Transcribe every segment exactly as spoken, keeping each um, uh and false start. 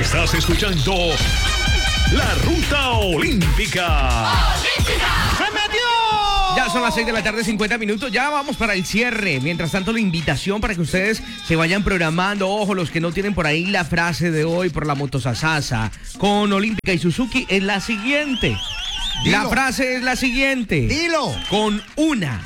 Estás escuchando La Ruta Olímpica. ¡Se metió! Ya son las seis de la tarde, cincuenta minutos. Ya vamos para el cierre. Mientras tanto, la invitación para que ustedes se vayan programando. Ojo, los que no tienen por ahí la frase de hoy por la Motosasasa con Olímpica y Suzuki es la siguiente. Dilo. La frase es la siguiente. Dilo. Con una.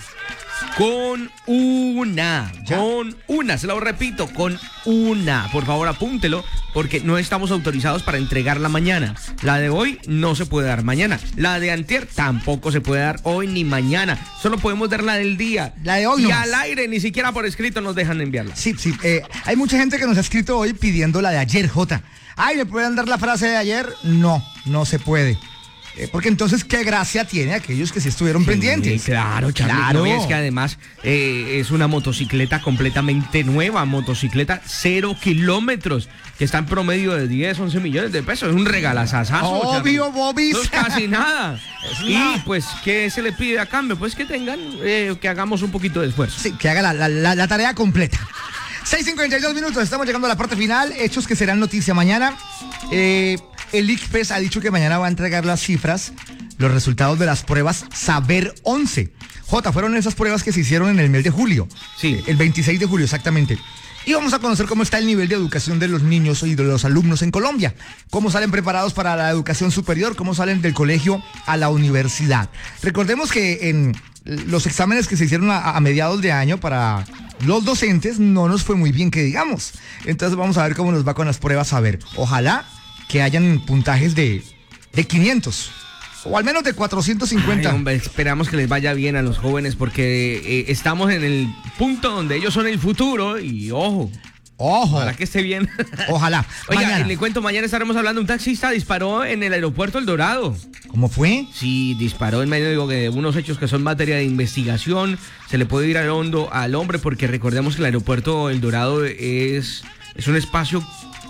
Con una. Ya. Con una. Se lo repito, con una. Por favor, apúntelo, porque no estamos autorizados para entregarla mañana. La de hoy no se puede dar mañana. La de antier tampoco se puede dar hoy ni mañana. Solo podemos dar la del día. La de hoy Y nomás. al aire, ni siquiera por escrito nos dejan enviarla. Sí, sí. Eh, hay mucha gente que nos ha escrito hoy pidiendo la de ayer, Jota. Ay, ¿me pueden dar la frase de ayer? No, no se puede. Eh, porque entonces, ¿qué gracia tiene aquellos que sí estuvieron pendientes? Sí, claro, Charly. Claro. No, y es que además eh, es una motocicleta completamente nueva, motocicleta cero kilómetros, que está en promedio de diez, once millones de pesos. Es un regalazazazo. Obvio, Charly. Bobis. No es casi nada. Es Y nada. pues, ¿qué se le pide a cambio? Pues que tengan, eh, que hagamos un poquito de esfuerzo. Sí, que haga la, la- la- la tarea completa. seis cincuenta y dos minutos, estamos llegando a la parte final. Hechos que serán noticia mañana. Eh, el ICPES ha dicho que mañana va a entregar las cifras, los resultados de las pruebas Saber once. J, fueron esas pruebas que se hicieron en el mes de julio. Sí. Eh, El veintiséis de julio, exactamente. Y vamos a conocer cómo está el nivel de educación de los niños y de los alumnos en Colombia. Cómo salen preparados para la educación superior, cómo salen del colegio a la universidad. Recordemos que en los exámenes que se hicieron a, a mediados de año para los docentes no nos fue muy bien, que digamos. Entonces vamos a ver cómo nos va con las pruebas a ver. Ojalá que hayan puntajes de, de quinientos o al menos de cuatrocientos cincuenta. Ay, hombre, esperamos que les vaya bien a los jóvenes, porque eh, estamos en el punto donde ellos son el futuro y ojo, Ojo, para que esté bien. ojalá. Oiga, Mañana. le cuento, mañana estaremos hablando. Un taxista disparó en el aeropuerto El Dorado. ¿Cómo fue? Sí, disparó en medio de unos hechos que son materia de investigación. Se le puede ir al hondo al hombre, porque recordemos que el aeropuerto El Dorado es, es un espacio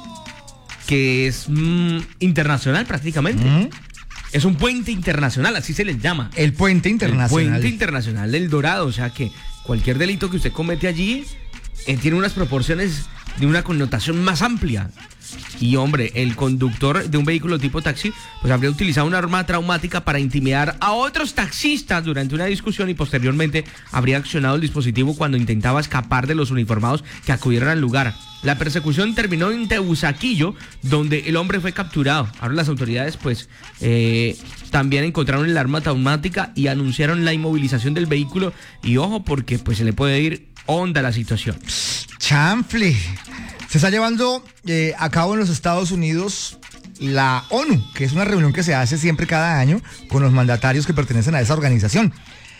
que es mm, internacional prácticamente. ¿Mm? Es un puente internacional, así se les llama. El puente internacional. El puente internacional del Dorado. O sea que cualquier delito que usted comete allí eh, tiene unas proporciones de una connotación más amplia. Y hombre, el conductor de un vehículo tipo taxi pues habría utilizado una arma traumática para intimidar a otros taxistas durante una discusión, y posteriormente habría accionado el dispositivo cuando intentaba escapar de los uniformados que acudieron al lugar. La persecución terminó en Teusaquillo, donde el hombre fue capturado. Ahora las autoridades pues eh, también encontraron el arma traumática y anunciaron la inmovilización del vehículo. Y ojo, porque pues se le puede ir honda la situación. Chanfle. Se está llevando eh, a cabo en los Estados Unidos la ONU, que es una reunión que se hace siempre cada año con los mandatarios que pertenecen a esa organización.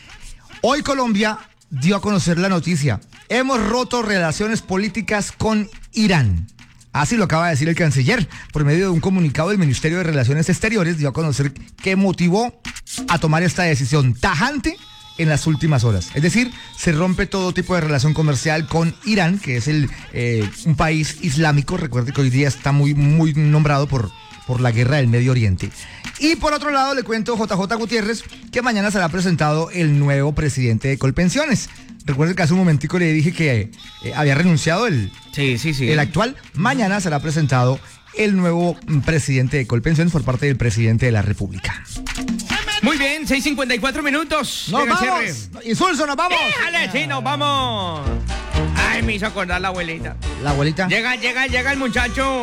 Hoy Colombia dio a conocer la noticia: hemos roto relaciones políticas con Irán. Así lo acaba de decir el canciller. Por medio de un comunicado del Ministerio de Relaciones Exteriores, dio a conocer qué motivó a tomar esta decisión tajante en las últimas horas. Es decir, se rompe todo tipo de relación comercial con Irán, que es el eh, un país islámico. Recuerde que hoy día está muy, muy nombrado por, por la guerra del Medio Oriente. Y por otro lado, le cuento, J J Gutiérrez, que mañana será presentado el nuevo presidente de Colpensiones. Recuerde que hace un momentico le dije que eh, había renunciado el, Sí, sí, sí. el actual. Mañana será presentado el nuevo mm, presidente de Colpensiones por parte del presidente de la República. Muy bien, seis cincuenta y cuatro minutos. ¡Nos Llega el vamos! cierre. ¡Insulso, nos vamos! ¡Déjale, sí, nos vamos! Ay, me hizo acordar la abuelita. La abuelita. Llega, llega, llega el muchacho.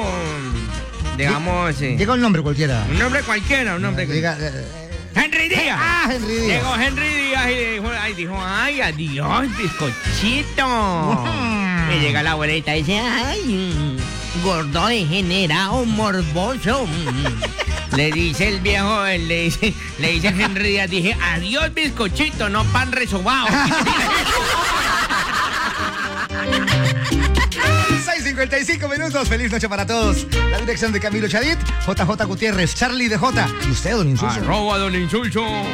Digamos, eh, Llega el nombre cualquiera. un nombre cualquiera, un nombre que... Llega, eh, Henry Díaz. Ah, Henry Díaz. Llegó Henry Díaz y dijo, ay, dijo, ay, adiós, bizcochito. Y llega la abuelita y dice, ay, gordo degenerado, morboso. Le dice el viejo, le dice, le dice Henry Díaz, dije, adiós, bizcochito, no pan resobado. seis cincuenta y cinco minutos. Feliz noche para todos. La dirección de Camilo Chadit, J J Gutiérrez, Charly de J. Y usted, don Insulso. Arroba don Insulso.